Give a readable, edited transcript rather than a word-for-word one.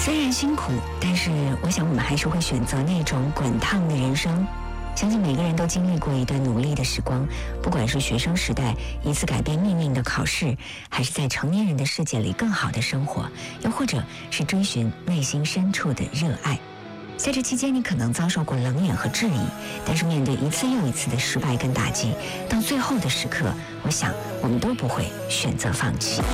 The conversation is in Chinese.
虽然辛苦，但是我想我们还是会选择那种滚烫的人生。相信每个人都经历过一段努力的时光，不管是学生时代一次改变命运的考试，还是在成年人的世界里更好的生活，又或者是追寻内心深处的热爱。在这期间，你可能遭受过冷眼和质疑，但是面对一次又一次的失败跟打击，到最后的时刻，我想我们都不会选择放弃。